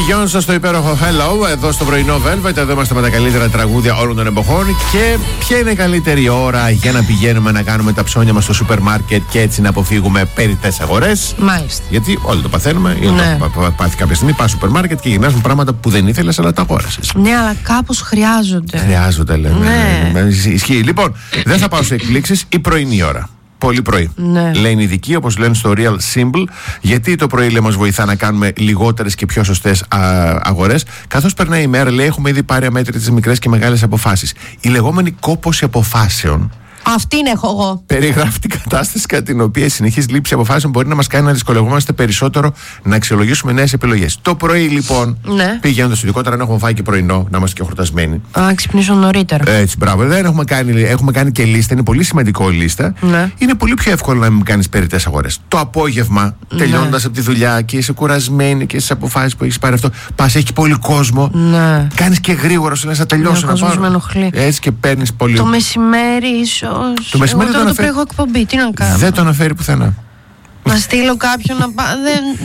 Beyoncé στο υπέροχο Hello, εδώ στο πρωινό Velvet. Εδώ είμαστε με τα καλύτερα τραγούδια όλων των εποχών. Και ποια είναι η καλύτερη ώρα για να πηγαίνουμε να κάνουμε τα ψώνια μας στο σούπερ μάρκετ και έτσι να αποφύγουμε περιττές αγορές? Μάλιστα. Γιατί όλοι το παθαίνουμε. Ναι. Πάθει κάποια στιγμή, πας στο σούπερ μάρκετ και γυρνάς με πράγματα που δεν ήθελες, αλλά τα αγόρασες. Ναι, αλλά κάπως χρειάζονται. Χρειάζονται, λέμε. Ναι. Ισχύει. Λοιπόν, δεν θα πάω σε εκπλήξεις. Η πρωινή ώρα. Πολύ πρωί. Ναι. Λένε οι ειδικοί, όπως λένε στο Real Simple, γιατί το πρωί, λέει, μας βοηθά να κάνουμε λιγότερες και πιο σωστές αγορές. Καθώς περνάει η μέρα, λέει, έχουμε ήδη πάρει αμέτρητες μικρές και μεγάλες αποφάσεις. Η λεγόμενη κόπωση αποφάσεων. Αυτήν έχω εγώ. Περιγράφει την κατάσταση κατά την οποία η συνεχής λήψη αποφάσεων μπορεί να μας κάνει να δυσκολευόμαστε περισσότερο να αξιολογήσουμε νέες επιλογές. Το πρωί, λοιπόν, Ναι. πηγαίνοντας, ειδικότερα να έχουμε φάει και πρωινό, να είμαστε και χορτασμένοι. Α, ξυπνήσω νωρίτερα. Έτσι, μπράβο. Δεν έχουμε κάνει και λίστα. Είναι πολύ σημαντικό η λίστα. Ναι. Είναι πολύ πιο εύκολο να μην κάνεις περιττές αγορές. Το απόγευμα, τελειώνοντας από τη δουλειά και είσαι κουρασμένη και στις αποφάσεις που έχεις πάρει αυτό, πας, έχει πολύ κόσμο. Ναι. Κάνεις και γρήγορα, σου λες να τελειώσω, Ναι, ο κόσμος με ενοχλεί. Έτσι και παίρνεις πολύ. Το μεσημέρι, ίσως. Το μεσημέρι εγώ δεν τώρα το αναφέρει. πρωί έχω εκπομπή. Τι να κάνω. Δεν το αναφέρει πουθενά. Να στείλω κάποιον να πάει.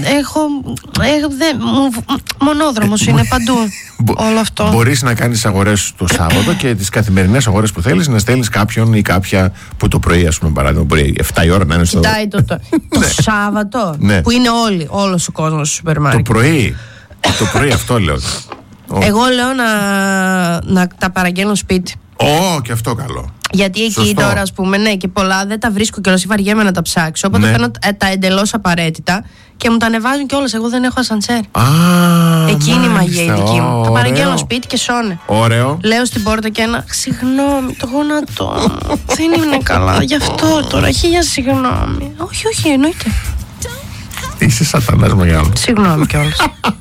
Μονόδρομος είναι παντού. Όλο αυτό. Μπορείς να κάνεις αγορές το Σάββατο και τις καθημερινές αγορές που θέλεις να στέλνεις κάποιον ή κάποια που το πρωί, ας πούμε, παράδειγμα, μπορεί 7 η ώρα να είναι στο. Κοιτάει το Σάββατο. Ναι. Που είναι όλος ο κόσμος στο σούπερ Το μάρκετ. πρωί. Το πρωί αυτό λέω. Εγώ λέω να τα παραγγέλνω σπίτι. Και αυτό καλό. Γιατί εκεί Σωστό. τώρα, ας πούμε, ναι, και πολλά δεν τα βρίσκω κιόλας ή βαριέμαι να τα ψάξω. Οπότε Ναι. παίρνω τα εντελώς απαραίτητα και μου τα ανεβάζουν κιόλας. Εγώ δεν έχω ασανσέρ. Εκεί είναι η μαγεία η δική μου. Τα παραγγέλνω σπίτι και σώνε. Ωραίο. Λέω στην πόρτα και ένα συγγνώμη, το γόνατό μου δεν είναι καλά. Γι' αυτό τώρα, χίλια συγγνώμη. Όχι, εννοείται. Είσαι σατανάς μεγάλο. Συγγνώμη κιόλας.